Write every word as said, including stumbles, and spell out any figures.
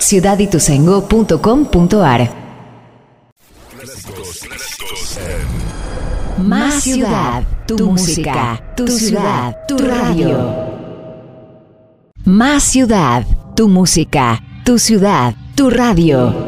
ciudad ituzaingó punto com punto ar. Más ciudad, tu música, tu ciudad, tu radio. Más ciudad, tu música, tu ciudad, tu radio.